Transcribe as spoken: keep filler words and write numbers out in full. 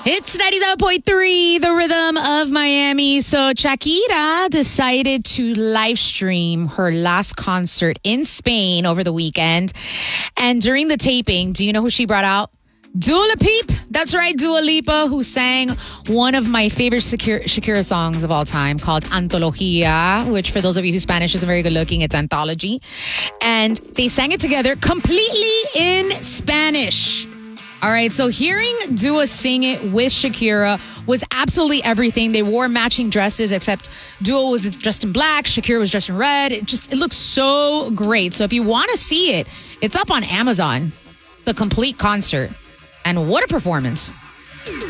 It's ninety-seven point three, the rhythm of Miami. So Shakira decided to live stream her last concert in Spain over the weekend. And during the taping, do you know who she brought out? Dua Lipa. That's right, Dua Lipa, who sang one of my favorite Shakira, Shakira songs of all time called Antología, which for those of you who Spanish isn't very good looking, it's anthology. And they sang it together completely in Spanish. All right, so hearing Dua sing it with Shakira was absolutely everything. They wore matching dresses, except Dua was dressed in black, Shakira was dressed in red. It just, it looks so great. So if you want to see it, it's up on Amazon, the complete concert. And what a performance.